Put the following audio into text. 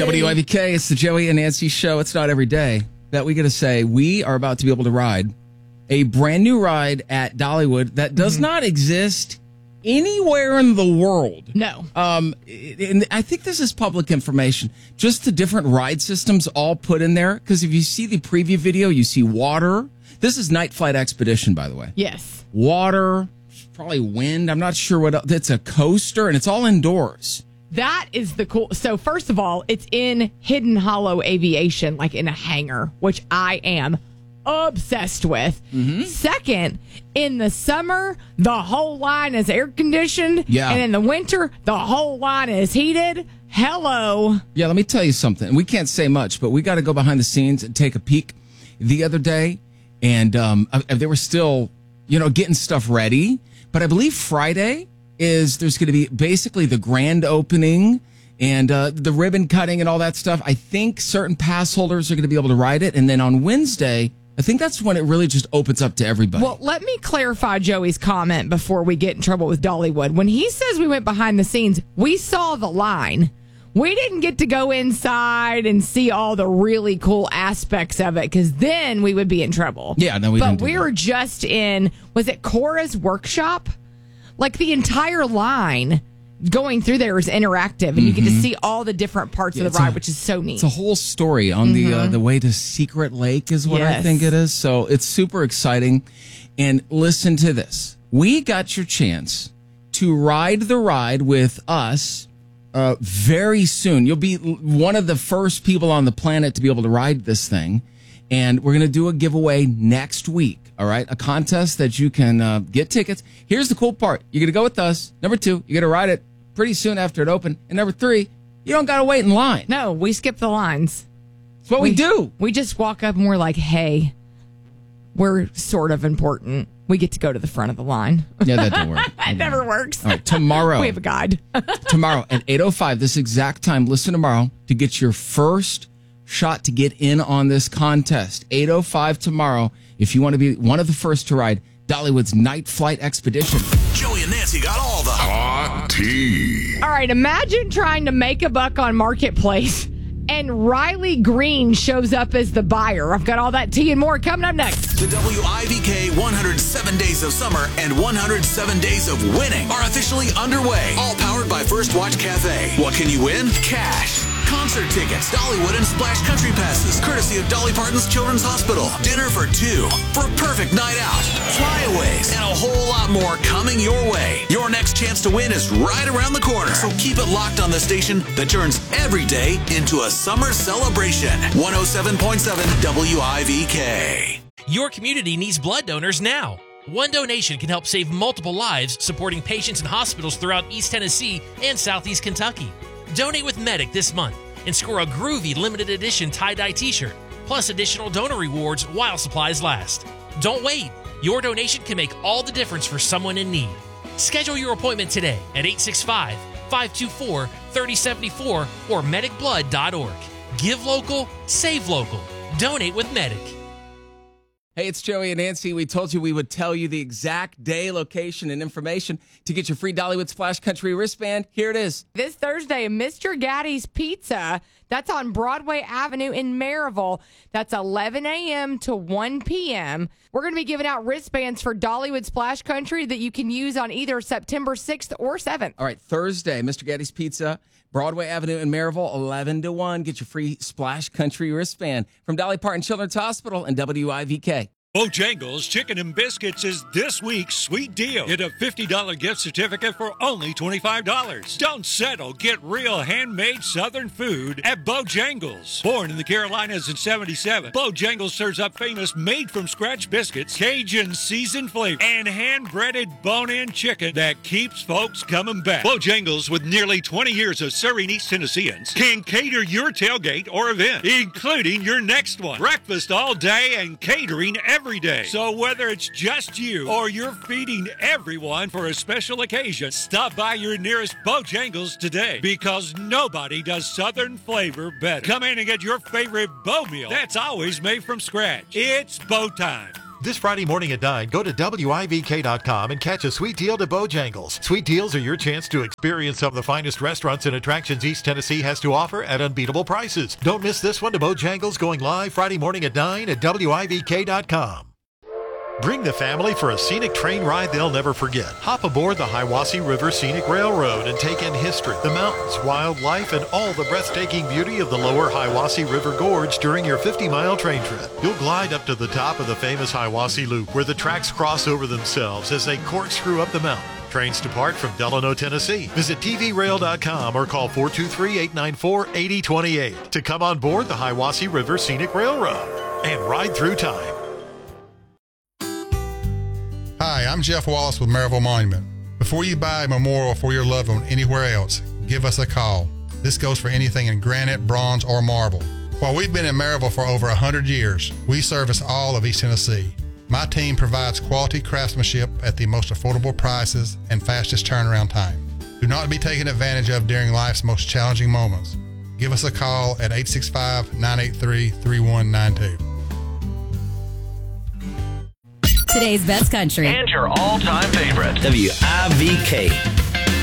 WIVK, it's the Joey and Nancy show. It's not every day that we get to say we are about to be able to ride a brand new ride at Dollywood that does not exist anywhere in the world. No. And I think this is public information. Just the different ride systems all put in there. Because if you see the preview video, you see water. This is Night Flight Expedition, by the way. Yes. Water, probably wind. I'm not sure what else. It's a coaster, and it's all indoors. That is the cool. So first of all, it's in Hidden Hollow Aviation, like in a hangar, which I am obsessed with. Second, in the summer, the whole line is air conditioned. Yeah. And in the winter, the whole line is heated. Hello. Yeah, let me tell you something. We can't say much, but we got to go behind the scenes and take a peek the other day. And they were still, getting stuff ready. But I believe Friday there's going to be basically the grand opening and the ribbon cutting and all that stuff. I think certain pass holders are going to be able to ride it. And then on Wednesday, I think that's when it really just opens up to everybody. Well, let me clarify Joey's comment before we get in trouble with Dollywood. When he says we went behind the scenes, we saw the line. We didn't get to go inside and see all the really cool aspects of it because then we would be in trouble. Yeah, no, we didn't. But we were just in, was it Cora's workshop? Like the entire line going through there is interactive, and you get to see all the different parts of the ride, which is so neat. It's a whole story on the way to Secret Lake is what I think it is. So it's super exciting. And listen to this. We got your chance to ride the ride with us very soon. You'll be one of the first people on the planet to be able to ride this thing. And we're going to do a giveaway next week. All right. A contest that you can get tickets. Here's the cool part. You're going to go with us. Number 2, you're going to ride it pretty soon after it opened. And number 3, you don't got to wait in line. No, we skip the lines. That's what we do. We just walk up and we're like, hey, we're sort of important. We get to go to the front of the line. Yeah, that don't work. That never works. All right. Tomorrow. We have a guide. Tomorrow at 8:05, this exact time, listen tomorrow to get your first shot to get in on this contest. 8:05 tomorrow. If you want to be one of the first to ride Dollywood's Night Flight Expedition. Joey and Nancy got all the hot tea. All right, imagine trying to make a buck on Marketplace and Riley Green shows up as the buyer. I've got all that tea and more coming up next. The WIVK 107 Days of Summer and 107 Days of Winning are officially underway. All powered by First Watch Cafe. What can you win? Cash. Concert tickets, Dollywood and Splash Country passes, courtesy of Dolly Parton's Children's Hospital. Dinner for 2 for a perfect night out. Flyaways and a whole lot more coming your way. Your next chance to win is right around the corner. So keep it locked on the station that turns every day into a summer celebration. 107.7 WIVK. Your community needs blood donors now. One donation can help save multiple lives, supporting patients in hospitals throughout East Tennessee and Southeast Kentucky. Donate with Medic this month and score a groovy limited edition tie-dye t-shirt, plus additional donor rewards while supplies last. Don't wait. Your donation can make all the difference for someone in need. Schedule your appointment today at 865-524-3074 or medicblood.org. Give local, save local. Donate with Medic. Hey, it's Joey and Nancy. We told you we would tell you the exact day, location, and information to get your free Dollywood Splash Country wristband. Here it is. This Thursday, Mr. Gaddy's Pizza. That's on Broadway Avenue in Maryville. That's 11 a.m. to 1 p.m. We're going to be giving out wristbands for Dollywood Splash Country that you can use on either September 6th or 7th. All right, Thursday, Mr. Gaddy's Pizza, Broadway Avenue in Maryville, 11 to 1. Get your free Splash Country wristband from Dolly Parton Children's Hospital and WIVK. Bojangles Chicken and Biscuits is this week's sweet deal. Get a $50 gift certificate for only $25. Don't settle. Get real handmade Southern food at Bojangles. Born in the Carolinas in 77, Bojangles serves up famous made-from-scratch biscuits, Cajun seasoned flavor, and hand-breaded bone-in chicken that keeps folks coming back. Bojangles, with nearly 20 years of serving East Tennesseans, can cater your tailgate or event, including your next one. Breakfast all day and catering every day. So whether it's just you or you're feeding everyone for a special occasion, stop by your nearest Bojangles today, because nobody does Southern flavor better. Come in and get your favorite Bo meal that's always made from scratch. It's Bo time. This Friday morning at 9, go to WIVK.com and catch a sweet deal to Bojangles. Sweet deals are your chance to experience some of the finest restaurants and attractions East Tennessee has to offer at unbeatable prices. Don't miss this one to Bojangles, going live Friday morning at 9 at WIVK.com. Bring the family for a scenic train ride they'll never forget. Hop aboard the Hiwassee River Scenic Railroad and take in history, the mountains, wildlife, and all the breathtaking beauty of the lower Hiwassee River Gorge during your 50-mile train trip. You'll glide up to the top of the famous Hiwassee Loop, where the tracks cross over themselves as they corkscrew up the mountain. Trains depart from Delano, Tennessee. Visit tvrail.com or call 423-894-8028 to come on board the Hiwassee River Scenic Railroad and ride through time. Hi, I'm Jeff Wallace with Maryville Monument. Before you buy a memorial for your loved one anywhere else, give us a call. This goes for anything in granite, bronze, or marble. While we've been in Maryville for over 100 years, we service all of East Tennessee. My team provides quality craftsmanship at the most affordable prices and fastest turnaround time. Do not be taken advantage of during life's most challenging moments. Give us a call at 865-983-3192. Today's best country. And your all-time favorite. WIVK.